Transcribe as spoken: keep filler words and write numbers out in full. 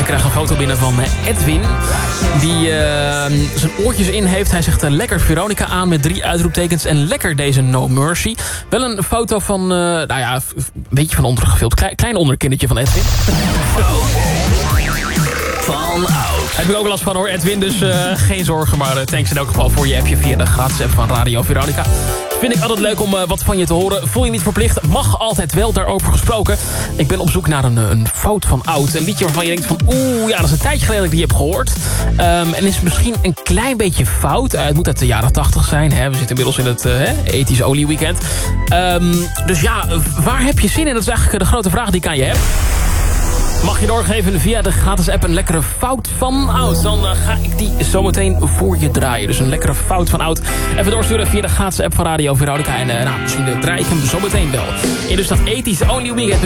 krijg een foto binnen van Edwin. Die uh, zijn oortjes in heeft. Hij zegt uh, lekker Veronica aan met drie uitroeptekens. En lekker deze No Mercy. Wel een foto van, uh, nou ja, een beetje van onderen gefilmd. Klein, klein onderkindertje van Edwin. Van oud. Heb ik ook last van hoor, Edwin. Dus uh, geen zorgen. Maar uh, thanks in elk geval voor je appje via de gratis app van Radio Veronica. Vind ik altijd leuk om uh, wat van je te horen. Voel je niet verplicht. Mag altijd wel, daarover gesproken. Ik ben op zoek naar een, een fout van oud. Een liedje waarvan je denkt van... Oeh, ja, dat is een tijdje geleden dat ik die heb gehoord. Um, en is misschien een klein beetje fout. Uh, het moet uit de jaren tachtig zijn. Hè? We zitten inmiddels in het uh, ethische olieweekend. Um, dus ja, waar heb je zin in? Dat is eigenlijk de grote vraag die ik aan je heb. Mag je doorgeven via de gratis app een lekkere fout van oud. Dan uh, ga ik die zometeen voor je draaien. Dus een lekkere fout van oud. Even doorsturen via de gratis app van Radio Veronica. En uh, nou, misschien uh, draai ik hem zometeen wel. In dus dat ethische Only Weekend.